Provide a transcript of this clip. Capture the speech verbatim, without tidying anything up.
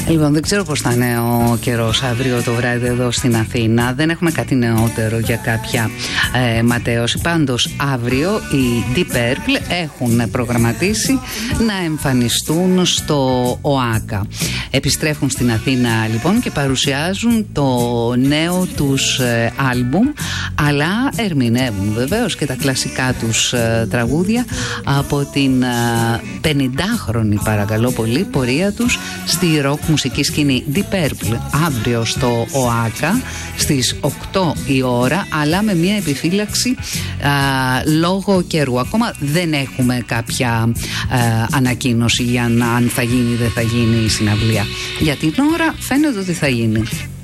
Λοιπόν, δεν ξέρω πώς θα είναι ο καιρός αύριο το βράδυ εδώ στην Αθήνα. Δεν έχουμε κάτι νεότερο για κάποια ε, ματέωση. Πάντως αύριο οι Deep Purple έχουν προγραμματίσει να εμφανιστούν στο ΟΑΚΑ. Επιστρέφουν στην Αθήνα λοιπόν και παρουσιάζουν το νέο τους ε, άλμπουμ, αλλά ερμηνεύουν βεβαίως και τα κλασικά τους ε, τραγούδια από την ε, πενηντάχρονη, παρακαλώ πολύ, πορεία τους στη ροκ μουσική σκηνή. Deep Purple αύριο στο ΟΑΚΑ στις οκτώ η ώρα, αλλά με μια επιφύλαξη α, λόγω καιρού. Ακόμα δεν έχουμε κάποια α, ανακοίνωση για να αν θα γίνει ή δεν θα γίνει η συναυλία. Για την ώρα φαίνεται ότι θα γίνει.